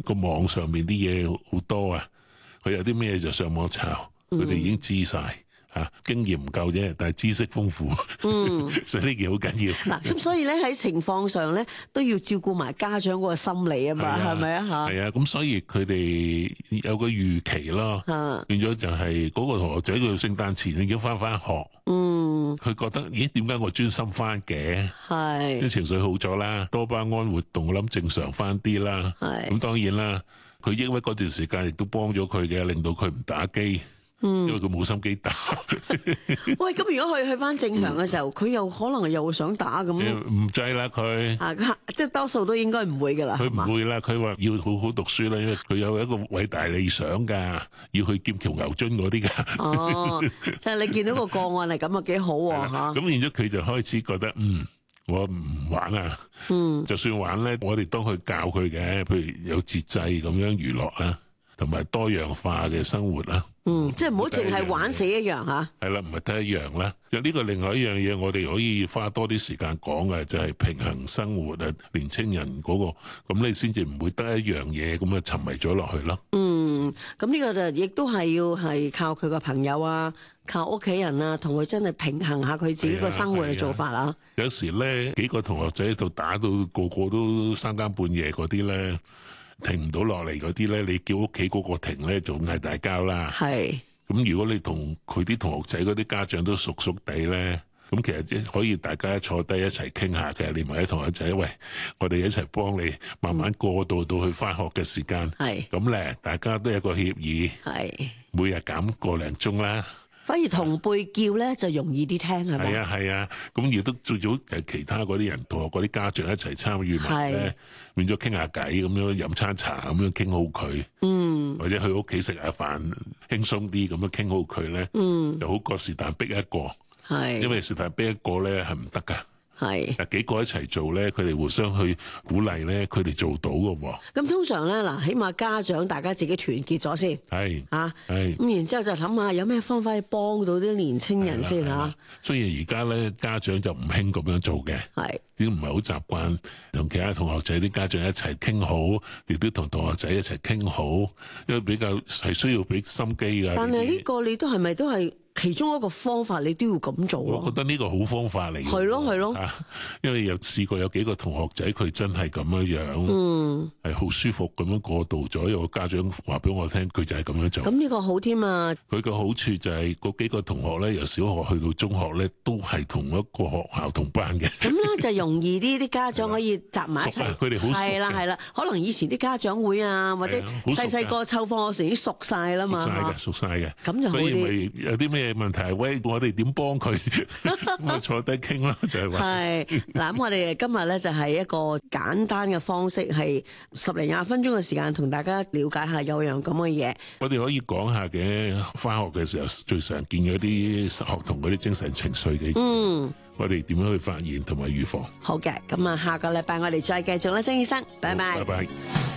個網上面啲嘢好多啊，佢有啲咩就上網查，佢哋已經知晒。經驗唔夠啫，但係知識豐富，所以呢件好緊要。 嗱，咁所以咧喺情況上咧都要照顧埋家長嗰個心理啊嘛，係咪啊嚇？ 係啊，咁所以佢哋有個預期咯，變咗就係嗰個同學仔佢聖誕前已經翻學，佢覺得咦點解我專心翻嘅？係啲情緒好咗啦，多巴胺活動我諗正常翻啲啦。咁當然啦，佢抑鬱嗰段時間亦都幫咗佢嘅，令到佢唔打機。因為佢冇心機打。 喂，咁如果佢去翻正常嘅時候，佢又可能又會想打咁。 唔制啦佢。 即係多數都應該唔會噶啦。 佢唔會啦，佢話要好好讀書啦，因為佢有一個偉大理想噶，要去劍橋牛津嗰啲噶。 哦，即係你見到個個案係咁啊，幾好喎嚇。 咁然之後佢就開始覺得我唔玩啊。就算玩咧，我哋都去教佢嘅，譬如有節制咁樣娛樂啦，同埋多樣化嘅生活啦。 即係唔好淨係玩死一樣嚇。係啦，唔係得一樣啦。有呢個另外一樣嘢，我哋可以花多啲時間講嘅，就係平衡生活啊，年青人嗰個，咁你先至唔會得一樣嘢咁啊沉迷咗落去咯。 咁呢個就亦都係要係靠佢個朋友啊，靠屋企人啊，同佢真係平衡下佢自己個生活嘅做法啊。 有時咧幾個同學仔喺度打到個個都三更半夜嗰啲咧，停唔到落嚟嗰啲咧，你叫屋企嗰個停咧，就嗌大交啦。係。咁如果你同佢啲同學仔嗰啲家長都熟熟地咧，咁其實可以大家坐低一齊傾下嘅，連埋啲同學仔，喂，我哋一齊幫你慢慢過渡到去返學嘅時間。係。咁咧，大家都有個協議。係。每日減個零鐘啦。 反而同輩叫咧就容易啲聽係咪？ 係啊，咁亦都最早係其他嗰啲人同學嗰啲家長一齊參與埋咧，變咗傾下偈咁樣，飲餐茶咁樣傾好佢。或者去屋企食下飯，輕鬆啲咁樣傾好佢咧，就好過是但逼一個。係，因為是但逼一個咧係唔得噶。係，幾個一齊做咧，佢哋互相去鼓勵咧，佢哋做到㗎喎。咁通常咧嗱，起碼家長大家自己團結咗先。係啊，係。咁然之後就諗下有咩方法去幫到啲年青人先嚇。雖然而家咧家長就唔興咁樣做嘅，係已經唔係好習慣同其他同學仔啲家長一齊傾好，亦都同同學仔一齊傾好，因為比較係需要俾心機㗎。但係呢個你都係咪都係？其中一個方法你都要咁做啊！我覺得呢個好方法嚟嘅。係咯，因為有試過有幾個同學仔佢真係咁樣，係好舒服咁樣過渡咗。有個家長話俾我聽，佢就係咁樣做。咁呢個好添啊！佢嘅好處就係嗰幾個同學咧，由小學去到中學咧，都係同一個學校同班嘅。咁咧就容易啲家長可以集埋一齊。佢哋好熟。係啦，可能以前啲家長會啊，或者細個湊課嗰時已經熟晒啦嘛。熟晒嘅。咁就好啲。所以咪有啲咩問題？喂，我哋點幫佢？咁坐低傾咯，就係話。係嗱，咁我哋今日咧就係一個簡單嘅方式，係10零20分鐘嘅時間，同大家了解下有樣咁嘅嘢。我哋可以講下嘅，返學嘅時候最常見嘅啲學童嗰啲精神情緒嘅。我哋點樣去發現同埋預防？好嘅，咁啊，下個禮拜我哋再繼續啦，曾醫生，拜拜。拜拜。